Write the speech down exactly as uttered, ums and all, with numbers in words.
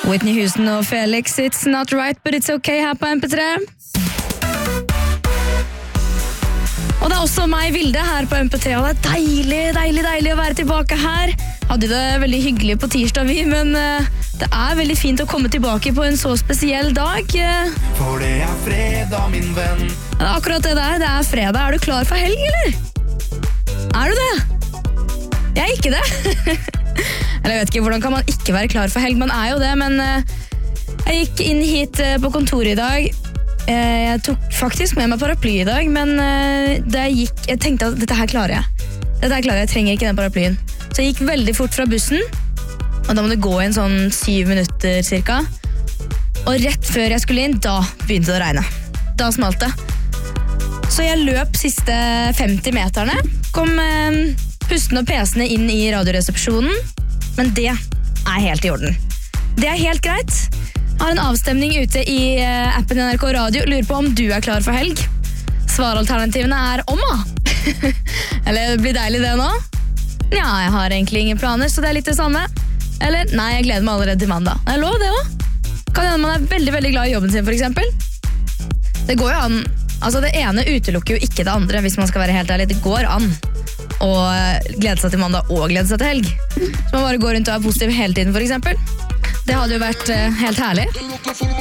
Whitney Houston og Felix, It's Not Right, But It's Okay her på M P tre. Og det er også meg, Vilde, her på M P tre, og det er deilig, deilig, deilig å være tilbake her. Hadde det veldig hyggelig på tirsdag, vi, men uh, det er veldig fint å komme tilbake på en så spesiell dag. For det er fredag, min venn. Det er akkurat det der, det er fredag. Er du klar for helg, eller? Er du det? Jeg er ikke det. Eller jeg vet ikke, hvordan kan man ikke være klar for helg? Man er jo det, men uh, jeg gikk inn hit uh, på kontoret i dag. Jeg tok faktisk med meg paraply i dag, men da jeg gikk, jeg tenkte at dette her klarer jeg. Dette her klarer jeg, jeg trenger ikke den paraplyen. Så jeg gikk veldig fort fra bussen, og da må det gå inn sånn syv minutter cirka. Og rett før jeg skulle inn, da begynte det å regne. Da smalt det. Så jeg løp siste femti meterne, kom pustende og pesende inn i radioresepsjonen, men det er helt i orden. Det er helt greit. Har en avstemning ute i appen N R K Radio. Lurer på om du er klar for helg. Svaralternativene er omma. Eller blir deilig det nå? Ja, jeg har egentlig ingen planer, så det er litt det samme. Eller, nei, jeg gleder meg allerede til mandag. Det er lov det også. Kan hende man er veldig, veldig glad i jobben sin, for eksempel. Det går jo an. Altså, det ene utelukker jo ikke det andre, hvis man skal være helt ærlig. Det går an å glede seg til mandag og glede seg til helg. Så man bare går rundt og er positiv hele tiden, for eksempel. Det hadde jo vært uh, helt herlig.